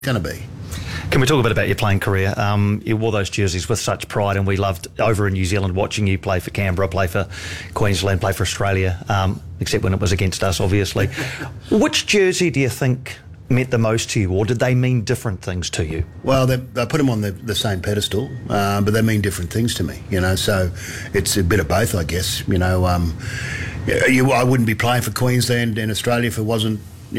going to be. Can we talk a bit about your playing career? You wore those jerseys with such pride, and we loved over in New Zealand watching you play for Canberra, play for Queensland, play for Australia, except when it was against us, obviously. Which jersey do you think meant the most to you, or did they mean different things to you? Well, they put them on the same pedestal, but they mean different things to me, so it's a bit of both, I guess. I wouldn't be playing for Queensland and Australia if it wasn't,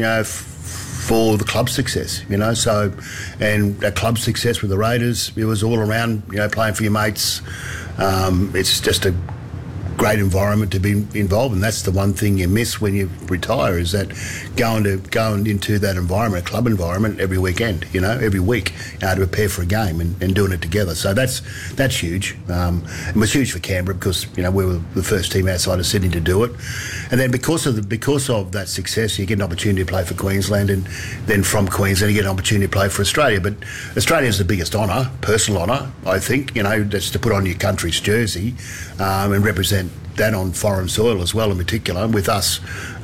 for the club success, and that club success with the Raiders, it was all around, playing for your mates. It's just a great environment to be involved in. That's the one thing you miss when you retire, is that going into that environment, a club environment, every weekend, every week, to prepare for a game and doing it together. So that's huge. It was huge for Canberra because we were the first team outside of Sydney to do it, and then because of that success, you get an opportunity to play for Queensland, and then from Queensland you get an opportunity to play for Australia. But Australia is the biggest honour, personal honour, I think. That's to put on your country's jersey and represent that on foreign soil as well, in particular. With us,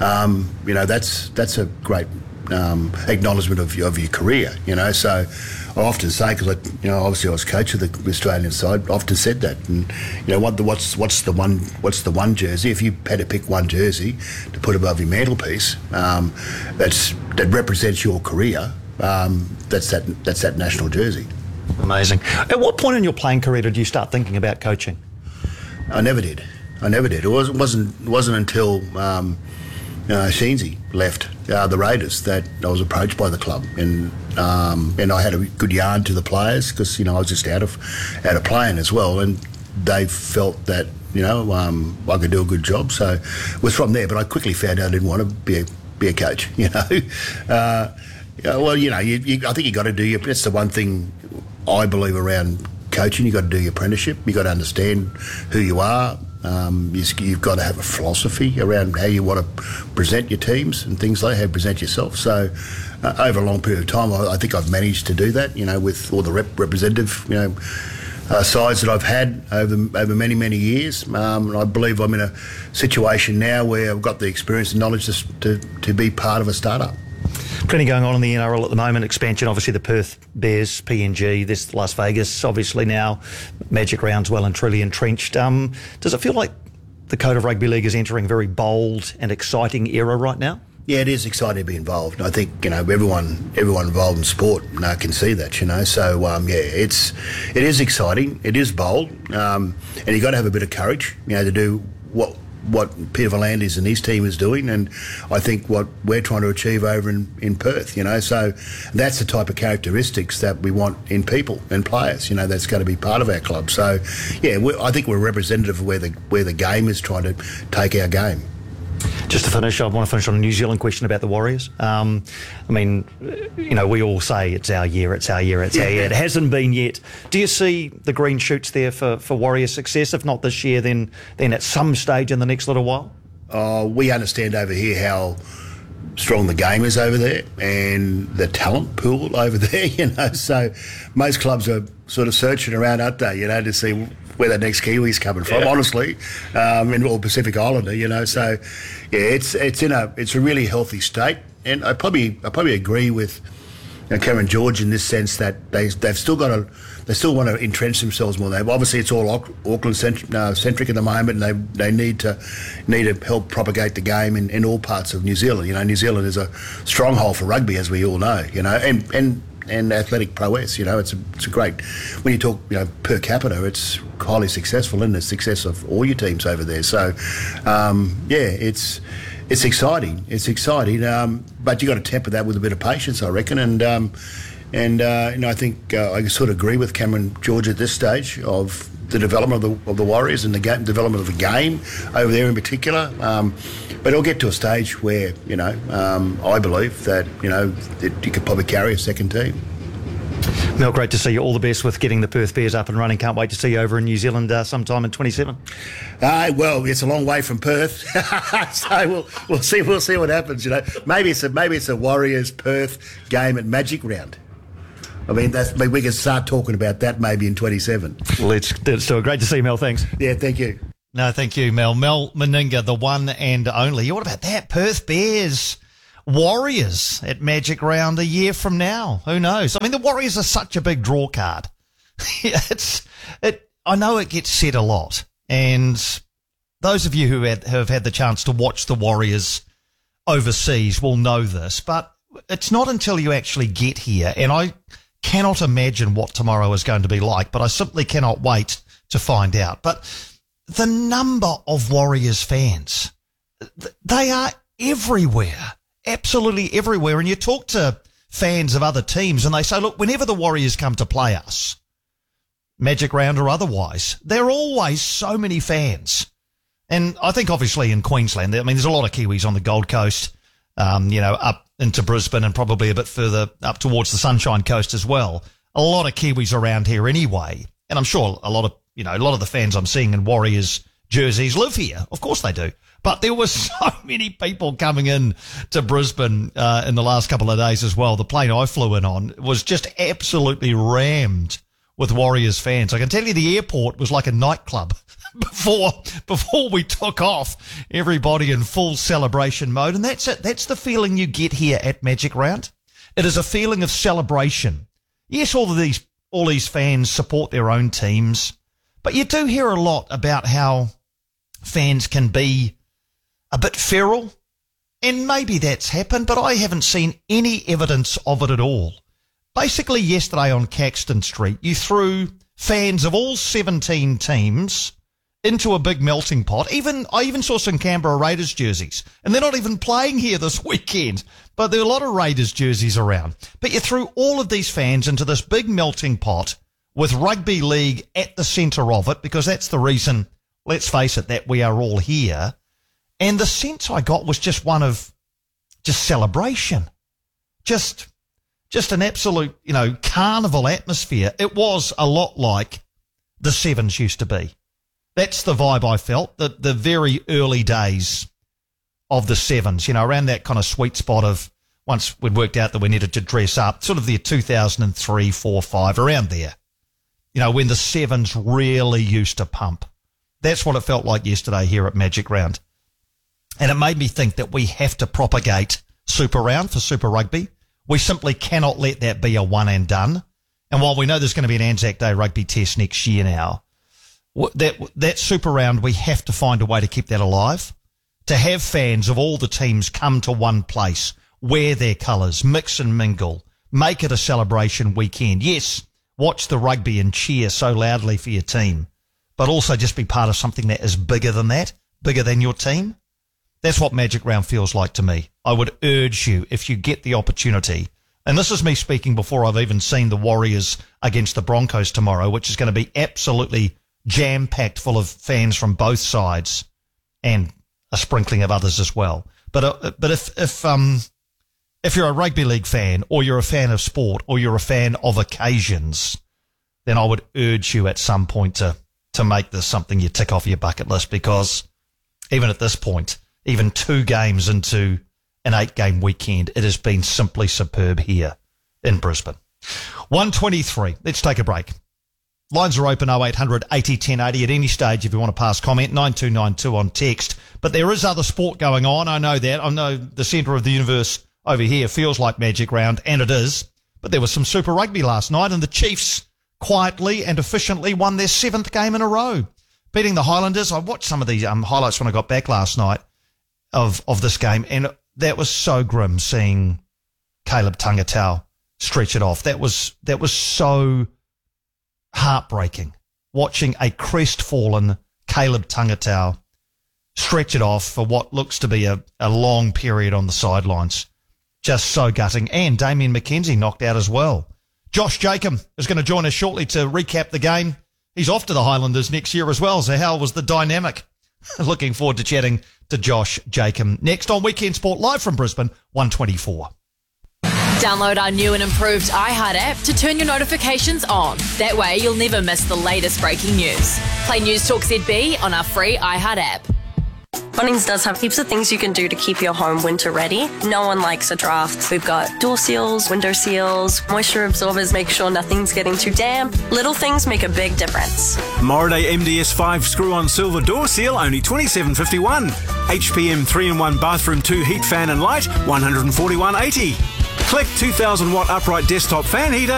that's a great acknowledgement of your career. So I often say, because obviously I was coach of the Australian side, I often said that. And what's the one jersey? If you had to pick one jersey to put above your mantelpiece, that represents your career, that's that national jersey. Amazing. At what point in your playing career did you start thinking about coaching? I never did. It wasn't until Sheensy left the Raiders that I was approached by the club, and I had a good yarn to the players because I was just out of playing as well, and they felt that I could do a good job. So it was from there. But I quickly found out I didn't want to be a coach. I think you got to do that's the one thing I believe around coaching. You got to do your apprenticeship. You got to understand who you are. You've got to have a philosophy around how you want to present your teams and things like how you present yourself. So over a long period of time, I think I've managed to do that, with all the representative, sides that I've had over many, many years. And I believe I'm in a situation now where I've got the experience and knowledge to be part of a startup. Plenty going on in the NRL at the moment. Expansion, obviously the Perth Bears, PNG, this Las Vegas, obviously now Magic Round's well and truly entrenched. Does it feel like the code of rugby league is entering a very bold and exciting era right now? Yeah, it is exciting to be involved. I think everyone involved in sport can see that. So it is exciting. It is bold, and you got to have a bit of courage, to do what Peter V'landys and his team is doing, and I think what we're trying to achieve over in Perth, so that's the type of characteristics that we want in people and players, that's going to be part of our club. So I think we're representative of where the game is trying to take our game. Just to finish, I want to finish on a New Zealand question about the Warriors. We all say it's our year. It hasn't been yet. Do you see the green shoots there for Warriors' success? If not this year, then at some stage in the next little while? We understand over here how strong the game is over there and the talent pool over there, So most clubs are sort of searching around, aren't they, to see where that next Kiwi's coming from, honestly, or Pacific Islander, So, it's a really healthy state, and I probably agree with Cameron George in this sense that they still want to entrench themselves more. Obviously it's all Auckland centric at the moment, and they need to help propagate the game in all parts of New Zealand. New Zealand is a stronghold for rugby, as we all know. And athletic prowess, it's a great. When you talk, per capita, it's highly successful, and the success of all your teams over there. So, it's exciting. It's exciting, but you got to temper that with a bit of patience, I reckon. And I think I sort of agree with Cameron George at this stage of the development of the Warriors and the development of the game over there in particular. But it'll get to a stage where, I believe that, you could probably carry a second team. Mel, great to see you. All the best with getting the Perth Bears up and running. Can't wait to see you over in New Zealand sometime in 27. Well, it's a long way from Perth, so we'll see what happens. Maybe it's a Warriors Perth game at Magic Round. We can start talking about that maybe in 27. Let's do it. Great to see you, Mel. Thanks. Yeah, thank you. No, thank you, Mel. Mel Meninga, the one and only. What about that? Perth Bears Warriors at Magic Round a year from now. Who knows? I mean, the Warriors are such a big draw card. I know it gets said a lot, and those of you who have had the chance to watch the Warriors overseas will know this, but it's not until you actually get here, and I cannot imagine what tomorrow is going to be like, but I simply cannot wait to find out. But the number of Warriors fans, they are everywhere, absolutely everywhere. And you talk to fans of other teams and they say, look, whenever the Warriors come to play us, Magic Round or otherwise, there are always so many fans. And I think obviously in Queensland, I mean, there's a lot of Kiwis on the Gold Coast, up into Brisbane and probably a bit further up towards the Sunshine Coast as well. A lot of Kiwis around here anyway. And I'm sure a lot of the fans I'm seeing in Warriors jerseys live here. Of course they do. But there were so many people coming in to Brisbane in the last couple of days as well. The plane I flew in on was just absolutely rammed with Warriors fans. I can tell you the airport was like a nightclub before we took off, everybody in full celebration mode. And that's it. That's the feeling you get here at Magic Round. It is a feeling of celebration. Yes, all these fans support their own teams, but you do hear a lot about how fans can be a bit feral, and maybe that's happened, but I haven't seen any evidence of it at all. Basically, yesterday on Caxton Street, you threw fans of all 17 teams into a big melting pot. I even saw some Canberra Raiders jerseys, and they're not even playing here this weekend, but there are a lot of Raiders jerseys around. But you threw all of these fans into this big melting pot with rugby league at the centre of it, because that's the reason, let's face it, that we are all here. And the sense I got was just one of just celebration, just an absolute, carnival atmosphere. It was a lot like the Sevens used to be. That's the vibe I felt, the very early days of the Sevens, around that kind of sweet spot of once we'd worked out that we needed to dress up, sort of the 2003, 4, 5, around there, when the Sevens really used to pump. That's what it felt like yesterday here at Magic Round. And it made me think that we have to propagate Super Round for Super Rugby. We simply cannot let that be a one and done. And while we know there's going to be an Anzac Day rugby test next year now, that Super Round, we have to find a way to keep that alive, to have fans of all the teams come to one place, wear their colours, mix and mingle, make it a celebration weekend. Yes, watch the rugby and cheer so loudly for your team, but also just be part of something that is bigger than that, bigger than your team. That's what Magic Round feels like to me. I would urge you, if you get the opportunity, and this is me speaking before I've even seen the Warriors against the Broncos tomorrow, which is going to be absolutely jam-packed full of fans from both sides and a sprinkling of others as well. But if you're a rugby league fan, or you're a fan of sport, or you're a fan of occasions, then I would urge you at some point to make this something you tick off your bucket list, because even at this point, even 2 games into an 8-game weekend, it has been simply superb here in Brisbane. 1:23. Let's take a break. Lines are open 0800 80 1080 at any stage if you want to pass comment, 9292 on text. But there is other sport going on. I know that. I know the centre of the universe over here feels like Magic Round, and it is. But there was some Super Rugby last night, and the Chiefs quietly and efficiently won their 7th game in a row, beating the Highlanders. I watched some of the highlights when I got back last night of this game, and that was so grim seeing Caleb Tungatau stretch it off. That was so heartbreaking, watching a crestfallen Caleb Tungatau stretch it off for what looks to be a long period on the sidelines. Just so gutting. And Damien McKenzie knocked out as well. Josh Jacob is going to join us shortly to recap the game. He's off to the Highlanders next year as well, so how was the dynamic? Looking forward to chatting to Josh Jacob next on Weekend Sport, live from Brisbane, 1:24. Download our new and improved iHeart app to turn your notifications on. That way you'll never miss the latest breaking news. Play News Talk ZB on our free iHeart app. Bunnings does have heaps of things you can do to keep your home winter ready. No one likes a draft. We've got door seals, window seals, moisture absorbers, make sure nothing's getting too damp. Little things make a big difference. Moraday MDS5 screw-on silver door seal, only $27.51. HPM 3-in-1 bathroom 2 heat fan and light, $141.80. Click 2000 watt upright desktop fan heater,